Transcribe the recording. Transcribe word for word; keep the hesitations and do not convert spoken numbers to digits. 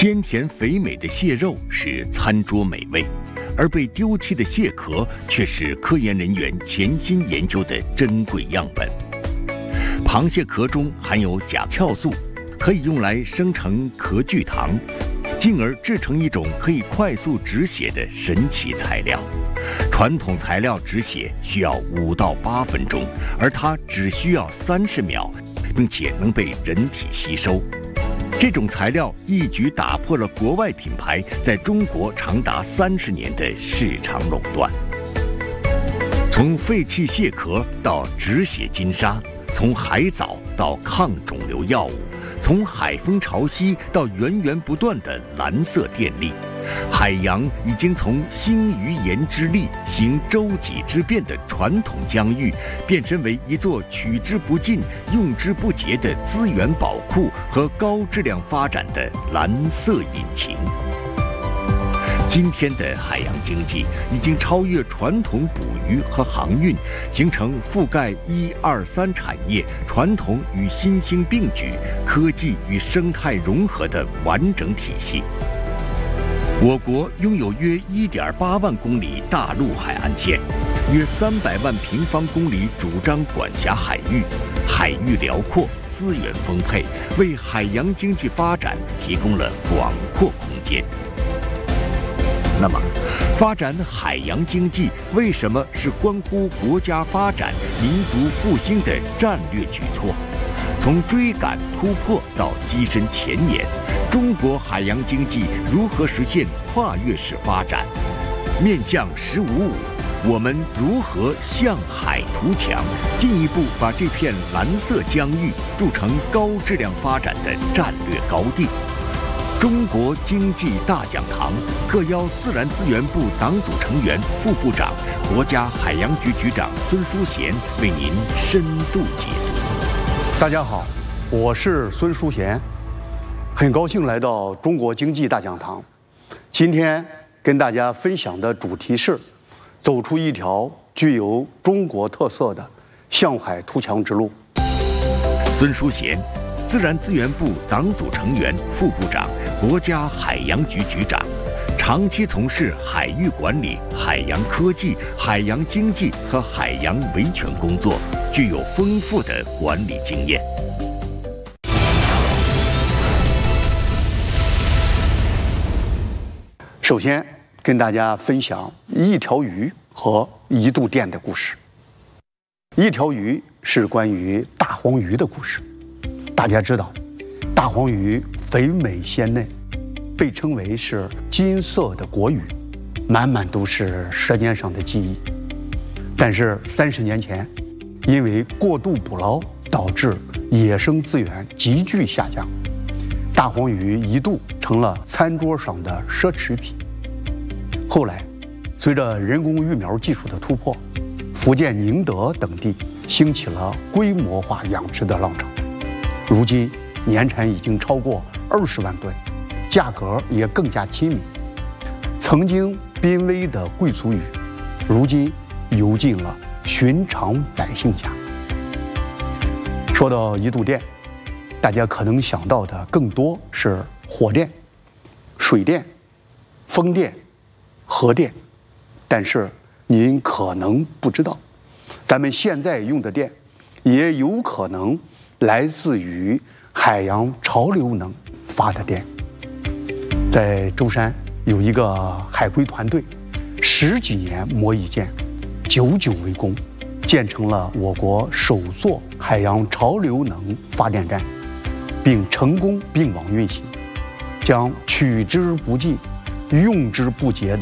鲜甜肥美的蟹肉是餐桌美味，而被丢弃的蟹壳却是科研人员潜心研究的珍贵样本。螃蟹壳中含有甲壳素，可以用来生成壳聚糖，进而制成一种可以快速止血的神奇材料。传统材料止血需要五到八分钟，而它只需要三十秒，并且能被人体吸收。这种材料一举打破了国外品牌在中国长达三十年的市场垄断。从废弃蟹壳到止血金沙，从海藻到抗肿瘤药物，从海风潮汐到源源不断的蓝色电力，海洋已经从兴于言之利，行舟楫之变的传统疆域，变身为一座取之不尽、用之不竭的资源宝库和高质量发展的蓝色引擎。今天的海洋经济已经超越传统捕鱼和航运，形成覆盖一二三产业、传统与新兴并举、科技与生态融合的完整体系。我国拥有约 一点八万公里大陆海岸线，约三百万平方公里主张管辖海域，海域辽阔，资源丰沛，为海洋经济发展提供了广阔空间。那么，发展海洋经济为什么是关乎国家发展、民族复兴的战略举措？从追赶突破到跻身前沿，中国海洋经济如何实现跨越式发展？面向“十五五”，我们如何向海图强，进一步把这片蓝色疆域筑成高质量发展的战略高地？中国经济大讲堂特邀自然资源部党组成员、副部长、国家海洋局局长孙淑贤为您深度解读。 大家好，我是孙淑贤，很高兴来到中国经济大讲堂。今天跟大家分享的主题是走出一条具有中国特色的向海图强之路。 孙淑贤，自然资源部党组成员、副部长，国家海洋局局长，长期从事海域管理、海洋科技、海洋经济和海洋维权工作，具有丰富的管理经验。 首先跟大家分享一条鱼和一度电的故事。一条鱼是关于大黄鱼的故事。大家知道，大黄鱼肥美鲜嫩，被称为是金色的国鱼，满满都是舌尖上的记忆。但是三十年前，因为过度捕捞导致野生资源急剧下降，大黄鱼一度成了餐桌上的奢侈品。后来，随着人工育苗技术的突破，福建宁德等地兴起了规模化养殖的浪潮。如今年产已经超过二十万吨，价格也更加亲民。曾经濒危的贵族鱼，如今游进了寻常百姓家。说到一度电，大家可能想到的更多是火电、水电、风电、核电，但是您可能不知道，咱们现在用的电也有可能来自于海洋潮流能发的电。在舟山有一个海龟团队，十几年磨一剑，久久为功，建成了我国首座海洋潮流能发电站，并成功并网运行，将取之不尽、用之不竭的